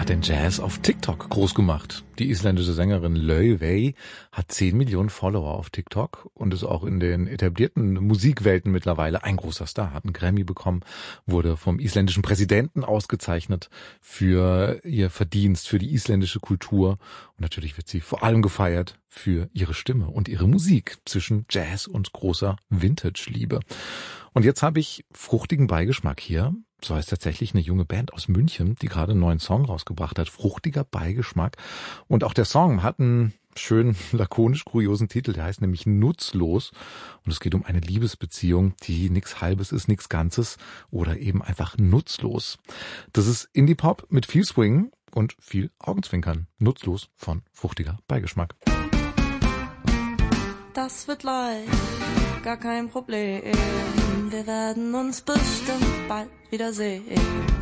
hat den Jazz auf TikTok groß gemacht. Die isländische Sängerin Laufey hat 10 Millionen Follower auf TikTok und ist auch in den etablierten Musikwelten mittlerweile ein großer Star. Hat einen Grammy bekommen, wurde vom isländischen Präsidenten ausgezeichnet für ihr Verdienst, für die isländische Kultur. Und natürlich wird sie vor allem gefeiert für ihre Stimme und ihre Musik zwischen Jazz und großer Vintage-Liebe. Und jetzt habe ich fruchtigen Beigeschmack hier. So heißt tatsächlich eine junge Band aus München, die gerade einen neuen Song rausgebracht hat. Fruchtiger Beigeschmack. Und auch der Song hat einen schönen, lakonisch kuriosen Titel. Der heißt nämlich Nutzlos. Und es geht um eine Liebesbeziehung, die nichts Halbes ist, nichts Ganzes oder eben einfach nutzlos. Das ist Indie-Pop mit viel Swing und viel Augenzwinkern. Nutzlos von fruchtiger Beigeschmack. Das wird leicht, gar kein Problem. Wir werden uns bestimmt bald wiedersehen.